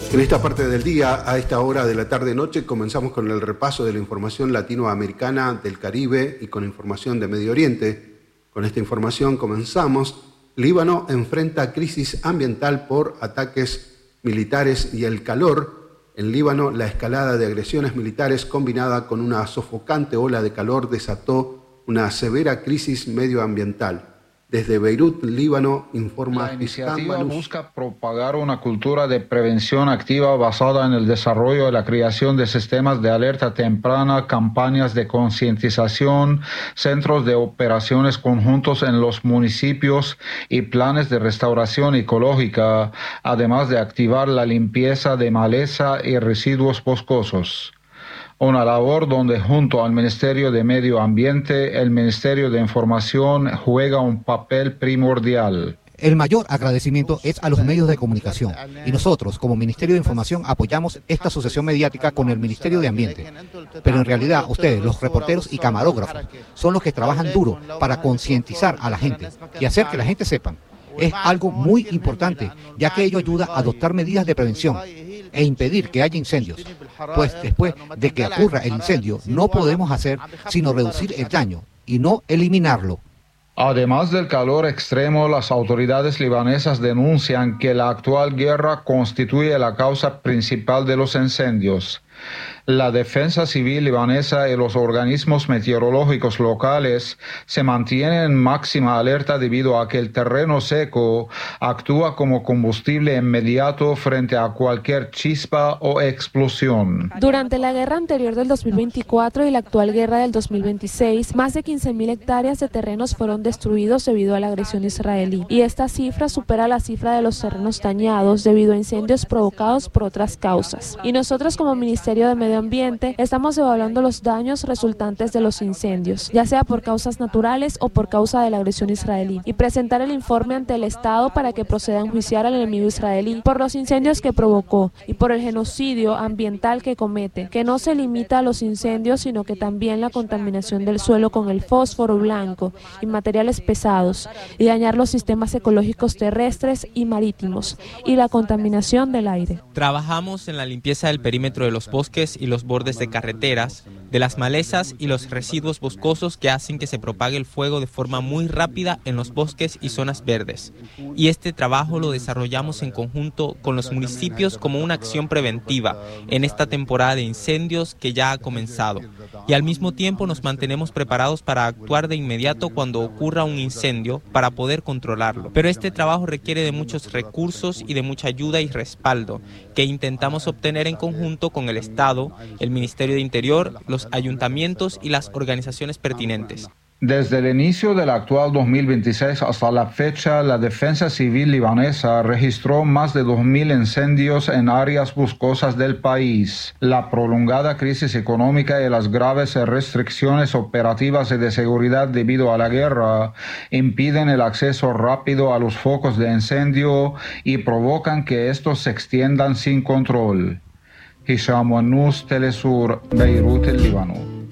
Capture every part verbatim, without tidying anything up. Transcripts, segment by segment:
En esta parte del día, a esta hora de la tarde-noche, comenzamos con el repaso de la información latinoamericana, del Caribe y con información de Medio Oriente. Con esta información comenzamos. Líbano enfrenta crisis ambiental por ataques militares y el calor. En Líbano, la escalada de agresiones militares combinada con una sofocante ola de calor desató una severa crisis medioambiental. Desde Beirut, Líbano, informa... La iniciativa busca propagar una cultura de prevención activa basada en el desarrollo y la creación de sistemas de alerta temprana, campañas de concientización, centros de operaciones conjuntos en los municipios y planes de restauración ecológica, además de activar la limpieza de maleza y residuos boscosos. Una labor donde junto al Ministerio de Medio Ambiente, el Ministerio de Información juega un papel primordial. El mayor agradecimiento es a los medios de comunicación y nosotros, como Ministerio de Información, apoyamos esta asociación mediática con el Ministerio de Ambiente. Pero en realidad, ustedes, los reporteros y camarógrafos, son los que trabajan duro para concientizar a la gente y hacer que la gente sepa. Es algo muy importante, ya que ello ayuda a adoptar medidas de prevención e impedir que haya incendios, pues después de que ocurra el incendio no podemos hacer sino reducir el daño y no eliminarlo. Además del calor extremo, las autoridades libanesas denuncian que la actual guerra constituye la causa principal de los incendios. La Defensa Civil libanesa y los organismos meteorológicos locales se mantienen en máxima alerta debido a que el terreno seco actúa como combustible inmediato frente a cualquier chispa o explosión. Durante la guerra anterior del dos mil veinticuatro y la actual guerra del dos mil veintiséis, más de quince mil hectáreas de terrenos fueron destruidos debido a la agresión israelí. Y esta cifra supera la cifra de los terrenos dañados debido a incendios provocados por otras causas. Y nosotros, como Ministerio de Medio Ambiente, estamos evaluando los daños resultantes de los incendios, ya sea por causas naturales o por causa de la agresión israelí, y presentar el informe ante el Estado para que proceda a enjuiciar al enemigo israelí por los incendios que provocó y por el genocidio ambiental que comete, que no se limita a los incendios, sino que también la contaminación del suelo con el fósforo blanco y materiales pesados, y dañar los sistemas ecológicos terrestres y marítimos, y la contaminación del aire. Trabajamos en la limpieza del perímetro de los bosques y los bordes de carreteras, de las malezas y los residuos boscosos que hacen que se propague el fuego de forma muy rápida en los bosques y zonas verdes. Y este trabajo lo desarrollamos en conjunto con los municipios como una acción preventiva en esta temporada de incendios que ya ha comenzado. Y al mismo tiempo nos mantenemos preparados para actuar de inmediato cuando ocurra un incendio para poder controlarlo. Pero este trabajo requiere de muchos recursos y de mucha ayuda y respaldo que intentamos obtener en conjunto con el Estado, el Ministerio de Interior, los ayuntamientos y las organizaciones pertinentes. Desde el inicio del actual dos mil veintiséis hasta la fecha, la Defensa Civil libanesa registró más de dos mil incendios en áreas boscosas del país. La prolongada crisis económica y las graves restricciones operativas y de seguridad debido a la guerra impiden el acceso rápido a los focos de incendio y provocan que estos se extiendan sin control. Hisham Wannous, Telesur, Beirut, el Líbano.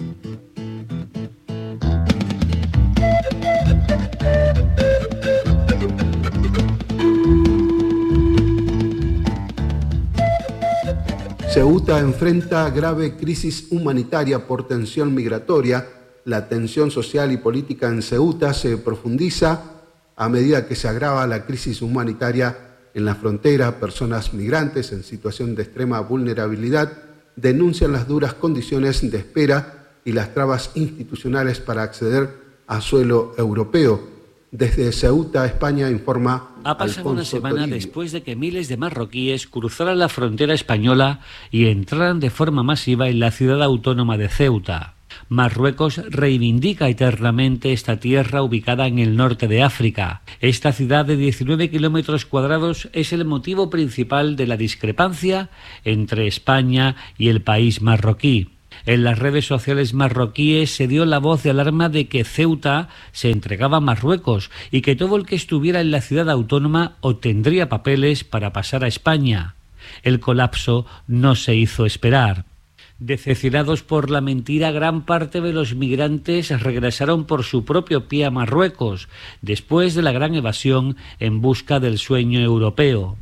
Ceuta enfrenta grave crisis humanitaria por tensión migratoria. La tensión social y política en Ceuta se profundiza a medida que se agrava la crisis humanitaria en la frontera. Personas migrantes en situación de extrema vulnerabilidad denuncian las duras condiciones de espera y las trabas institucionales para acceder a suelo europeo. Desde Ceuta, España, informa Ha pasado Alfonso una semana Toribio. después de que miles de marroquíes cruzaran la frontera española y entraran de forma masiva en la ciudad autónoma de Ceuta. Marruecos reivindica eternamente esta tierra ubicada en el norte de África. Esta ciudad de diecinueve kilómetros cuadrados es el motivo principal de la discrepancia entre España y el país marroquí. En las redes sociales marroquíes se dio la voz de alarma de que Ceuta se entregaba a Marruecos y que todo el que estuviera en la ciudad autónoma obtendría papeles para pasar a España. El colapso no se hizo esperar. Decepcionados por la mentira, gran parte de los migrantes regresaron por su propio pie a Marruecos, después de la gran evasión en busca del sueño europeo.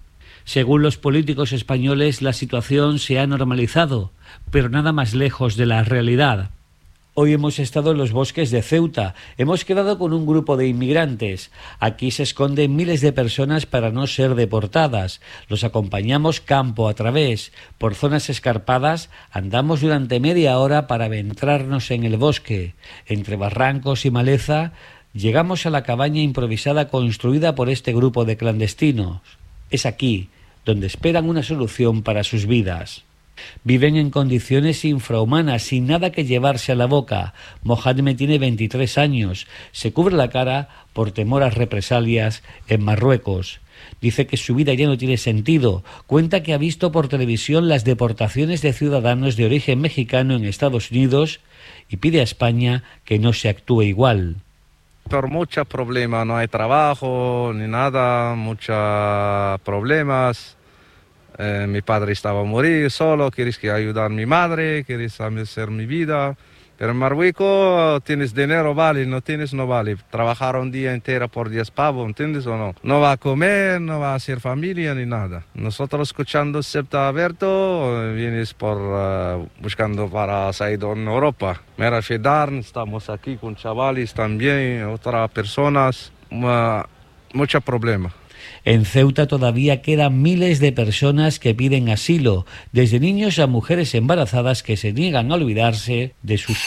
Según los políticos españoles, la situación se ha normalizado, pero nada más lejos de la realidad. Hoy hemos estado en los bosques de Ceuta, hemos quedado con un grupo de inmigrantes. Aquí se esconden miles de personas para no ser deportadas. Los acompañamos campo a través. Por zonas escarpadas andamos durante media hora para adentrarnos en el bosque. Entre barrancos y maleza llegamos a la cabaña improvisada construida por este grupo de clandestinos. Es aquí donde esperan una solución para sus vidas. Viven en condiciones infrahumanas, sin nada que llevarse a la boca. Mohamed tiene veintitrés años, se cubre la cara por temor a represalias en Marruecos. Dice que su vida ya no tiene sentido. Cuenta que ha visto por televisión las deportaciones de ciudadanos de origen mexicano en Estados Unidos y pide a España que no se actúe igual. Por muchos problemas, no hay trabajo ni nada, muchos problemas. Eh, mi padre estaba a morir solo, quieres que ayudar a mi madre, quieres hacer mi vida. Pero en Marruecos tienes dinero, vale, no tienes, no vale. Trabajar un día entero por diez pavos, ¿entiendes o no? No va a comer, no va a hacer familia ni nada. Nosotros escuchando Septa Abierto, vienes por uh, buscando para salir en Europa. Mira, Fedar, estamos aquí con chavales también, otras personas, uh, mucho problema. En Ceuta todavía quedan miles de personas que piden asilo, desde niños a mujeres embarazadas que se niegan a olvidarse de sus